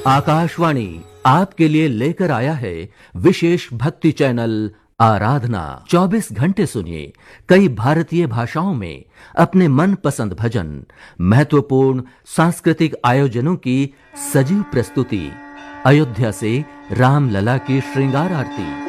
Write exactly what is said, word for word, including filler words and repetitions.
आकाशवाणी आपके लिए लेकर आया है विशेष भक्ति चैनल आराधना। चौबीस घंटे सुनिए कई भारतीय भाषाओं में अपने मनपसंद भजन, महत्वपूर्ण सांस्कृतिक आयोजनों की सजीव प्रस्तुति, अयोध्या से रामलला की श्रृंगार आरती,